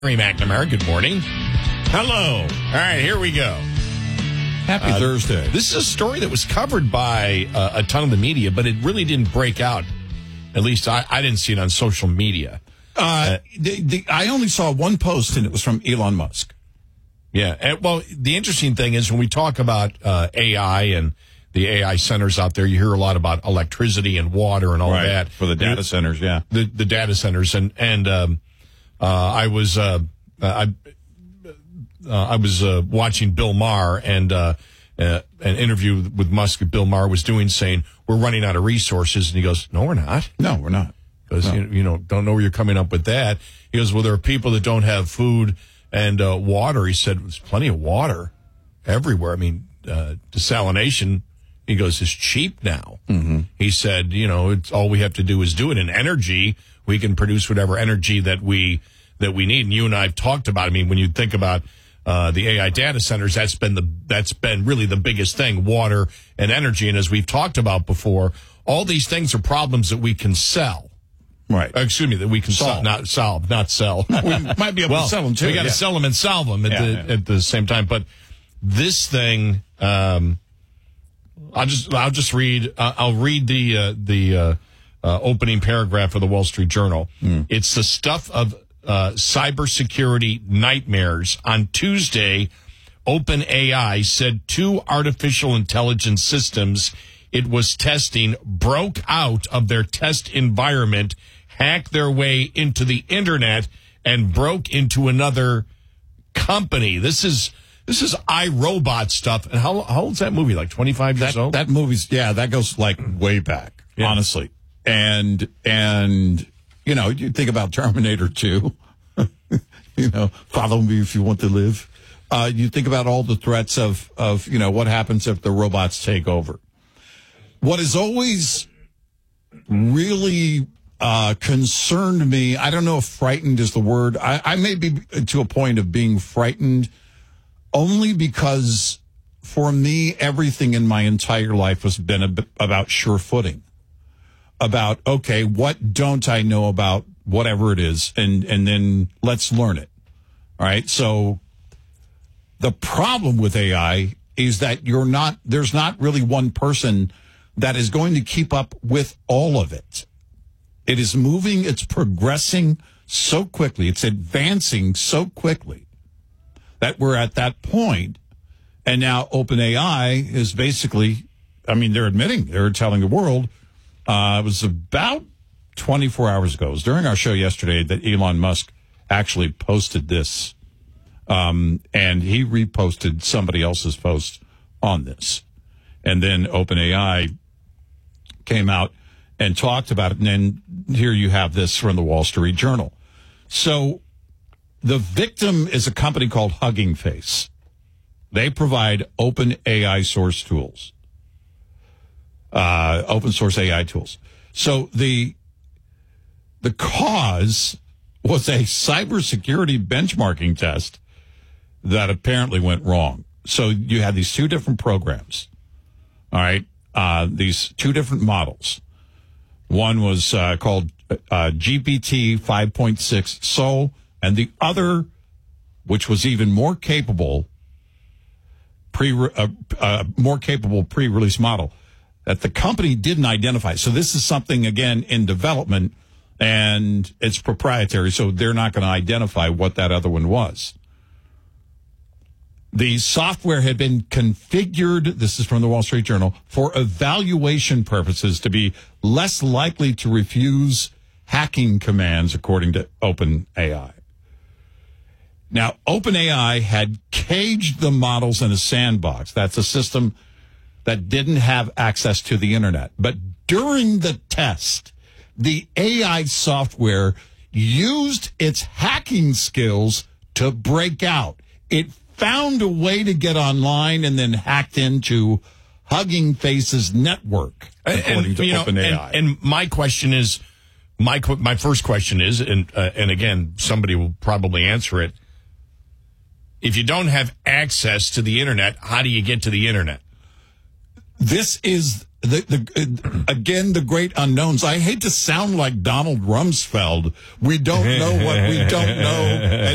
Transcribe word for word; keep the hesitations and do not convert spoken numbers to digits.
Mary McNamara, good morning. Hello. All right, here we go. Happy uh, Thursday. This is a story that was covered by uh, a ton of the media, but it really didn't break out. At least I, I didn't see it on social media. Uh, uh, the, the, I only saw one post, and it was from Elon Musk. Yeah. And, well, the interesting thing is when we talk about uh, A I and the A I centers out there, you hear a lot about electricity and water and all right, that. For the data centers, yeah. The, the data centers. And, and um, uh, I was... Uh, Uh, I uh, I was uh, watching Bill Maher and uh, uh, an interview with Musk that Bill Maher was doing, saying we're running out of resources, and he goes, "No, we're not. No, we're not. Because no. you, you know, don't know where you're coming up with that." He goes, "Well, there are people that don't have food and uh, water." He said, "There's plenty of water everywhere. I mean, uh, desalination." He goes, "is cheap now." Mm-hmm. He said, "You know, it's all we have to do is do it. In energy, we can produce whatever energy that we." that we need. And you and I have talked about, I mean, when you think about uh, the A I data centers, that's been the that's been really the biggest thing, water and energy. And as we've talked about before, all these things are problems that we can sell. Right. Uh, excuse me, that we can solve, not solve, not sell. We might be able well, to sell them too. We got to yeah. sell them and solve them at, yeah, the, yeah. at the same time. But this thing, um, I'll just I'll just read. Uh, I'll read the uh, the uh, uh, opening paragraph of the Wall Street Journal. Mm. It's the stuff of Uh, cybersecurity nightmares. On Tuesday, OpenAI said two artificial intelligence systems it was testing broke out of their test environment, hacked their way into the internet, and broke into another company. This is this is iRobot stuff. And how how old's that movie? Like twenty-five years that, old? That movie's yeah, that goes like way back, yeah. honestly. And and. You know, you think about Terminator two, you know, follow me if you want to live. Uh, you think about all the threats of, of, you know, what happens if the robots take over. What has always really uh, concerned me, I don't know if frightened is the word. I, I may be to a point of being frightened only because for me, everything in my entire life has been a, about sure footing. About, okay, what don't I know about whatever it is, and, and then let's learn it. All right. So the problem with A I is that you're not, there's not really one person that is going to keep up with all of it. It is moving, it's progressing so quickly, it's advancing so quickly that we're at that point. And now OpenAI is basically, I mean, they're admitting, they're telling the world. Uh, it was about twenty-four hours ago. It was during our show yesterday that Elon Musk actually posted this. Um, and he reposted somebody else's post on this. And then OpenAI came out and talked about it. And then here you have this from the Wall Street Journal. So the victim is a company called Hugging Face. They provide OpenAI source tools. Uh, open source A I tools. So the the cause was a cybersecurity benchmarking test that apparently went wrong. So you had these two different programs, all right, uh, these two different models. One was uh, called uh, G P T five point six Sol, and the other, which was even more capable, pre uh, uh, more capable pre-release model, that the company didn't identify. So this is something, again, in development, and it's proprietary, so they're not going to identify what that other one was. The software had been configured, this is from the Wall Street Journal, for evaluation purposes to be less likely to refuse hacking commands, according to OpenAI. Now, OpenAI had caged the models in a sandbox. That's a system that didn't have access to the internet. But during the test, the A I software used its hacking skills to break out. It found a way to get online and then hacked into Hugging Face's network, according and, to you know, OpenAI. And, and my question is, my my first question is, and uh, and again, somebody will probably answer it. If you don't have access to the internet, how do you get to the internet? This is, the, the uh, again, the great unknowns. I hate to sound like Donald Rumsfeld. We don't know what we don't know.